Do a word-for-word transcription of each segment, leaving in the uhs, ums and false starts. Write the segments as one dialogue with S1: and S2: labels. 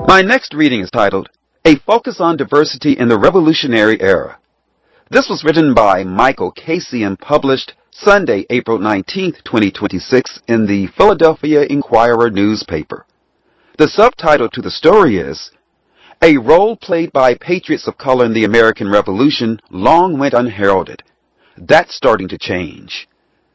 S1: My next reading is titled, A Focus on Diversity in the Revolutionary Era. This was written by Michael Casey and published Sunday, April nineteenth, twenty twenty-six in the Philadelphia Inquirer newspaper. The subtitle to the story is, A Role Played by Patriots of Color in the American Revolution Long Went Unheralded. That's starting to change.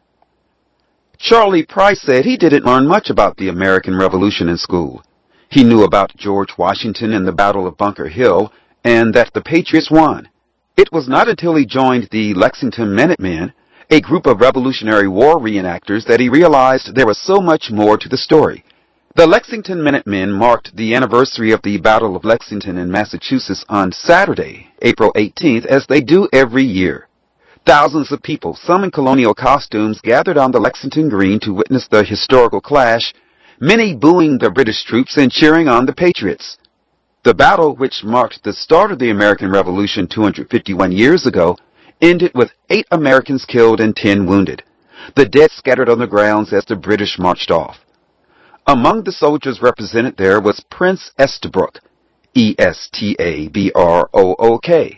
S1: Charlie Price said he didn't learn much about the American Revolution in school. He knew about George Washington and the Battle of Bunker Hill, and that the Patriots won. It was not until he joined the Lexington Minutemen, a group of Revolutionary War reenactors, that he realized there was so much more to the story. The Lexington Minutemen marked the anniversary of the Battle of Lexington in Massachusetts on Saturday, April eighteenth, as they do every year. Thousands of people, some in colonial costumes, gathered on the Lexington Green to witness the historical clash, many booing the British troops and cheering on the Patriots. The battle, which marked the start of the American Revolution two hundred fifty-one years ago, ended with eight Americans killed and ten wounded. The dead scattered on the grounds as the British marched off. Among the soldiers represented there was Prince Estabrook, E S T A B R O O K,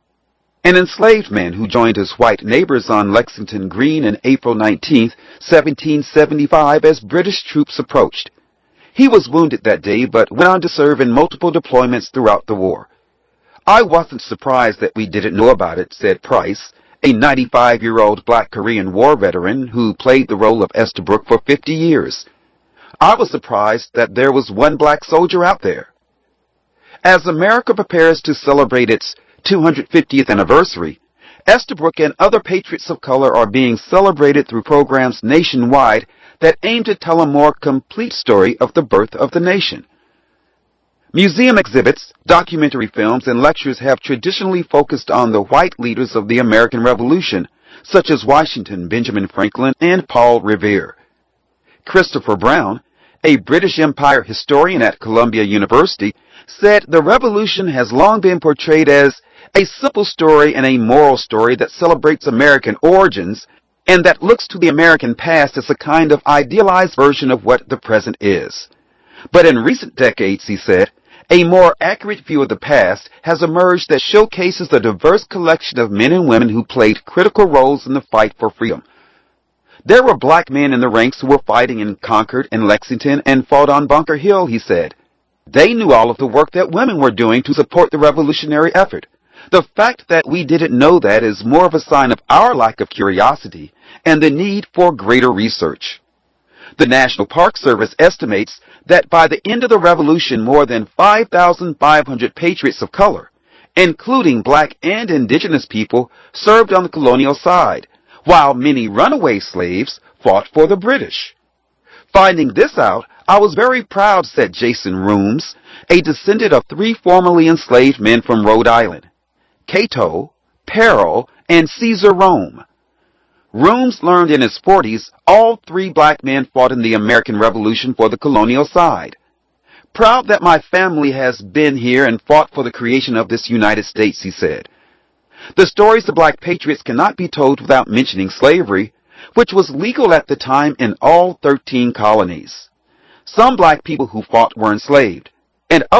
S1: an enslaved man who joined his white neighbors on Lexington Green on April nineteenth, seventeen seventy-five, as British troops approached. He was wounded that day, but went on to serve in multiple deployments throughout the war. I wasn't surprised that we didn't know about it, said Price, a ninety-five-year-old black Korean war veteran who played the role of Estabrook for fifty years. I was surprised that there was one black soldier out there. As America prepares to celebrate its two hundred fiftieth anniversary, Estabrook and other patriots of color are being celebrated through programs nationwide that aim to tell a more complete story of the birth of the nation. Museum exhibits, documentary films, and lectures have traditionally focused on the white leaders of the American Revolution, such as Washington, Benjamin Franklin, and Paul Revere. Christopher Brown, a British Empire historian at Columbia University, said the Revolution has long been portrayed as a simple story and a moral story that celebrates American origins and that looks to the American past as a kind of idealized version of what the present is. But in recent decades, he said, a more accurate view of the past has emerged that showcases the diverse collection of men and women who played critical roles in the fight for freedom. There were black men in the ranks who were fighting in Concord and Lexington and fought on Bunker Hill, he said. They knew all of the work that women were doing to support the revolutionary effort. The fact that we didn't know that is more of a sign of our lack of curiosity and the need for greater research. The National Park Service estimates that by the end of the Revolution, more than five thousand five hundred patriots of color, including black and indigenous people, served on the colonial side, while many runaway slaves fought for the British. Finding this out, I was very proud, said Jason Rooms, a descendant of three formerly enslaved men from Rhode Island, Cato, Peril, and Caesar Rome. Rooms learned in his forties all three black men fought in the American Revolution for the colonial side. Proud that my family has been here and fought for the creation of this United States, he said. The stories of black patriots cannot be told without mentioning slavery, which was legal at the time in all thirteen colonies. Some black people who fought were enslaved, and